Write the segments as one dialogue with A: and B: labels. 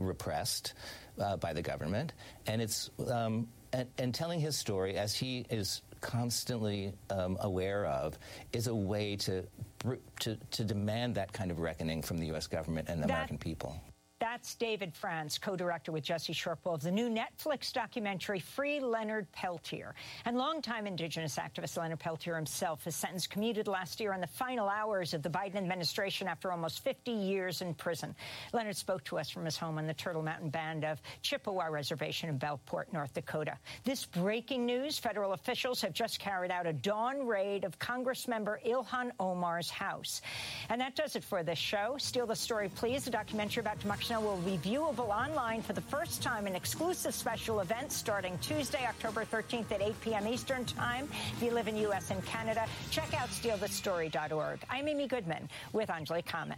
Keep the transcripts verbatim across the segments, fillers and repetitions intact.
A: repressed uh, by the government, and it's um, and, and telling his story, as he is constantly um, aware of, is a way to, to to demand that kind of reckoning from the U S government and the that, American people.
B: That's David Franz, co-director with Jesse Sharples of the new Netflix documentary Free Leonard Peltier. And longtime Indigenous activist Leonard Peltier himself, his sentence commuted last year in the final hours of the Biden administration after almost fifty years in prison. Leonard spoke to us from his home on the Turtle Mountain Band of Chippewa Reservation in Bellport, North Dakota. This breaking news: federal officials have just carried out a dawn raid of Congressmember Ilhan Omar's house. And that does it for this show. Steal the Story, Please, a documentary about democracy will be viewable online for the first time, an exclusive special event starting Tuesday, October thirteenth at eight p.m. Eastern Time. If you live in U S and Canada, check out steal the story dot org. I'm Amy Goodman with Anjali Kamat.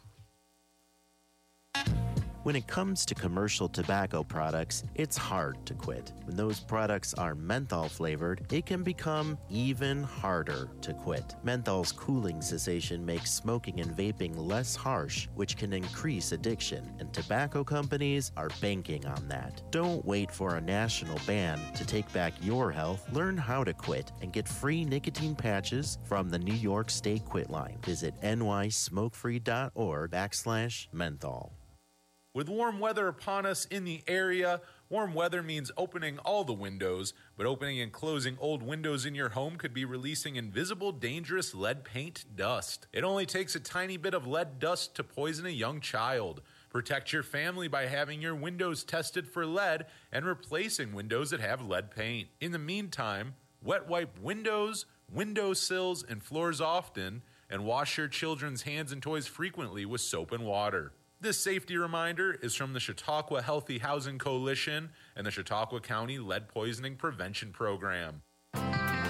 C: When it comes to commercial tobacco products, it's hard to quit. When those products are menthol flavored, it can become even harder to quit. Menthol's cooling cessation makes smoking and vaping less harsh, which can increase addiction, and tobacco companies are banking on that. Don't wait for a national ban to take back your health. Learn how to quit and get free nicotine patches from the New York State Quit Line. Visit nysmokefree.org backslash menthol.
D: With warm weather upon us in the area, warm weather means opening all the windows, but opening and closing old windows in your home could be releasing invisible, dangerous lead paint dust. It only takes a tiny bit of lead dust to poison a young child. Protect your family by having your windows tested for lead and replacing windows that have lead paint. In the meantime, wet wipe windows, window sills, and floors often, and wash your children's hands and toys frequently with soap and water. This safety reminder is from the Chautauqua Healthy Housing Coalition and the Chautauqua County Lead Poisoning Prevention Program.